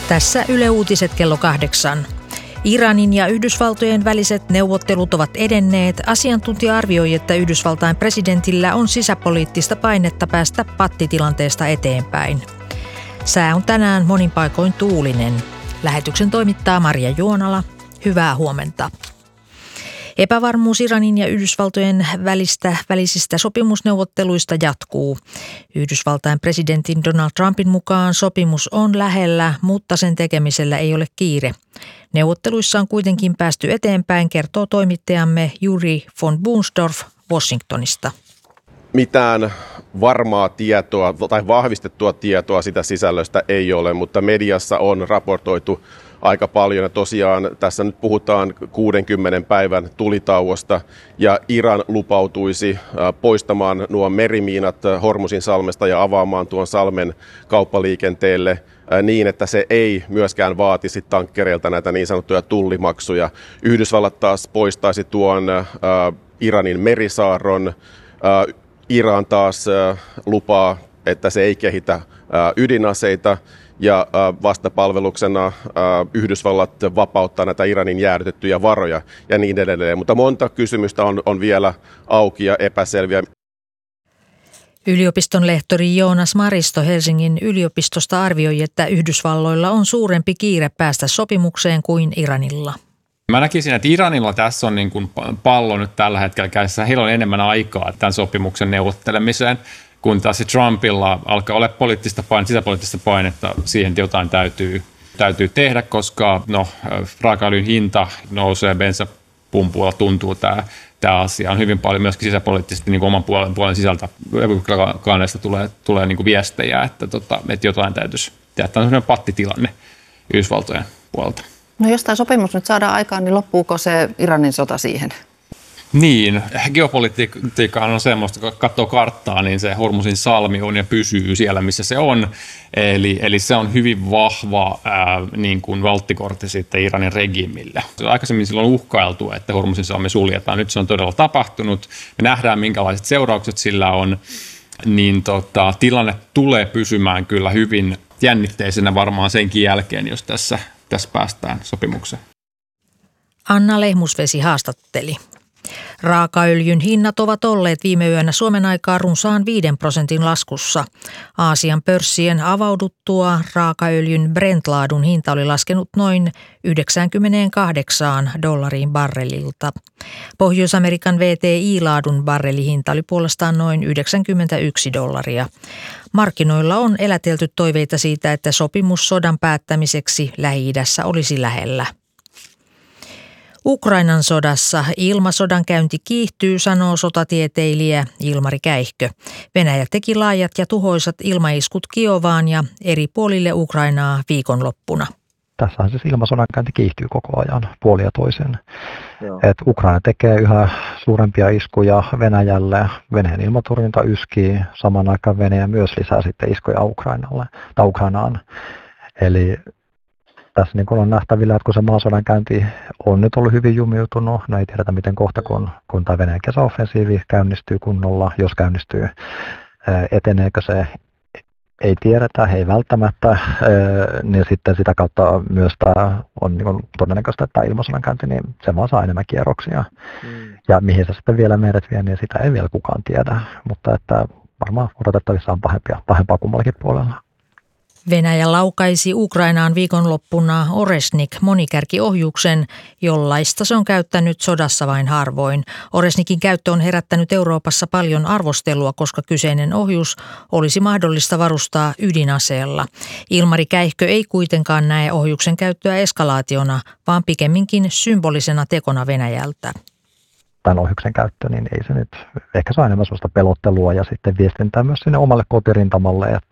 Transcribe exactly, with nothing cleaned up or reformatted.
Tässä Yle Uutiset kello kahdeksan. Iranin ja Yhdysvaltojen väliset neuvottelut ovat edenneet. Asiantuntija arvioi, että Yhdysvaltain presidentillä on sisäpoliittista painetta päästä pattitilanteesta eteenpäin. Sää on tänään monin paikoin tuulinen. Lähetyksen toimittaa Maria Juonala. Hyvää huomenta. Epävarmuus Iranin ja Yhdysvaltojen välistä, välisistä sopimusneuvotteluista jatkuu. Yhdysvaltain presidentin Donald Trumpin mukaan sopimus on lähellä, mutta sen tekemisellä ei ole kiire. Neuvotteluissa on kuitenkin päästy eteenpäin, kertoo toimittajamme Yuri von Bunsdorf Washingtonista. Mitään varmaa tietoa tai vahvistettua tietoa sitä sisällöstä ei ole, mutta mediassa on raportoitu aika paljon. Ja tosiaan tässä nyt puhutaan kuudenkymmenen päivän tulitauosta ja Iran lupautuisi poistamaan nuo merimiinat Hormuzin salmesta ja avaamaan tuon salmen kauppaliikenteelle niin, että se ei myöskään vaatisi tankkereilta näitä niin sanottuja tullimaksuja. Yhdysvallat taas poistaisi tuon äh, Iranin merisaarron. Äh, Iran taas äh, lupaa, että se ei kehitä äh, ydinaseita. Ja vastapalveluksena Yhdysvallat vapauttaa näitä Iranin jäädytettyjä varoja ja niin edelleen. Mutta monta kysymystä on, on vielä auki ja epäselviä. Yliopiston lehtori Joonas Maristo Helsingin yliopistosta arvioi, että Yhdysvalloilla on suurempi kiire päästä sopimukseen kuin Iranilla. Mä näkisin, että Iranilla tässä on niin kuin pallo nyt tällä hetkellä käsissä. Heillä on enemmän aikaa tämän sopimuksen neuvottelemiseen, kun taas Trumpilla alkaa olla poliittista painetta, sisäpoliittista painetta, siihen jotain täytyy, täytyy tehdä, koska no, raakaöljyn hinta nousee, bensapumpuilla tuntuu tämä, tämä asia. On hyvin paljon myöskin sisäpoliittisesti niin kuin oman puolen, puolen sisältä republikaaneista tulee, tulee niin kuin viestejä, että, tota, että jotain täytyisi tehdä. Tämä on sellainen pattitilanne Yhdysvaltojen puolelta. No jos tämä sopimus nyt saadaan aikaan, niin loppuuko se Iranin sota siihen? Niin, geopolitiikkahan on semmoista, kun katsoo karttaa, niin se Hormuzin salmi on ja pysyy siellä, missä se on. Eli, eli se on hyvin vahva ää, niin kuin valttikortti sitten Iranin regiimille. Aikaisemmin silloin on uhkailtu, että Hormuzin salmi suljetaan. Nyt se on todella tapahtunut. Me nähdään, minkälaiset seuraukset sillä on. Niin tota, tilanne tulee pysymään kyllä hyvin jännitteisenä varmaan senkin jälkeen, jos tässä, tässä päästään sopimukseen. Anna Lehmusvesi haastatteli. Raakaöljyn hinnat ovat olleet viime yönä Suomen aikaa runsaan viiden prosentin laskussa. Aasian pörssien avauduttua raakaöljyn Brent-laadun hinta oli laskenut noin yhdeksänkymmentäkahdeksan dollariin barrelilta. Pohjois-Amerikan V T I-laadun barrelihinta oli puolestaan noin yhdeksänkymmentäyksi dollaria. Markkinoilla on elätelty toiveita siitä, että sopimus sodan päättämiseksi Lähi-idässä olisi lähellä. Ukrainan sodassa ilmasodan käynti kiihtyy, sanoo sotatieteilijä Ilmari Käihkö. Venäjä teki laajat ja tuhoisat ilmaiskut Kiovaan ja eri puolille Ukrainaa viikonloppuna. Tässähän siis ilmasodan käynti kiihtyy koko ajan puoli ja toisen. Et Ukraina tekee yhä suurempia iskuja Venäjälle. Venäjän ilmatorjunta yskii. Samaan aikaan Venäjä myös lisää sitten iskuja Ukrainalle tai Ukrainaan. Eli tässä niin on nähtävillä, että kun se maasodan käynti on nyt ollut hyvin jumiutunut, no ei tiedetä miten kohta, kun, kun tämä Venäjän kesäoffensiivi käynnistyy kunnolla, jos käynnistyy, eteneekö se, ei tiedetä, ei välttämättä, niin sitten sitä kautta myös tämä on niin todennäköistä, että tämä ilmasodan käynti, niin se vaan saa enemmän kierroksia. Mm. Ja mihin se sitten vielä meidät vie, niin sitä ei vielä kukaan tiedä, mutta että varmaan odotettavissa on pahempia, pahempaa kummallakin puolella. Venäjä laukaisi Ukrainaan viikonloppuna Oresnik-monikärkiohjuksen, jollaista se on käyttänyt sodassa vain harvoin. Oresnikin käyttö on herättänyt Euroopassa paljon arvostelua, koska kyseinen ohjus olisi mahdollista varustaa ydinaseella. Ilmari Käihkö ei kuitenkaan näe ohjuksen käyttöä eskalaationa, vaan pikemminkin symbolisena tekona Venäjältä. Tämän ohjuksen käyttö, niin ei se nyt, ehkä se on enemmän sellaista pelottelua ja sitten viestintää myös sinne omalle kotirintamalle, että